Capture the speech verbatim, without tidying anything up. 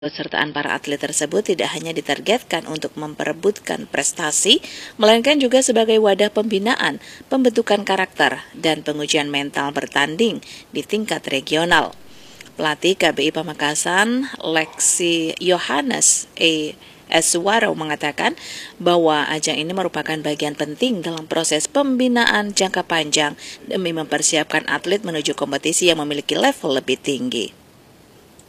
Kesertaan para atlet tersebut tidak hanya ditargetkan untuk memperebutkan prestasi, melainkan juga sebagai wadah pembinaan, pembentukan karakter, dan pengujian mental bertanding di tingkat regional. Pelatih K B I Pamekasan, Lexi Yohanes E. Eswaro mengatakan bahwa ajang ini merupakan bagian penting dalam proses pembinaan jangka panjang demi mempersiapkan atlet menuju kompetisi yang memiliki level lebih tinggi.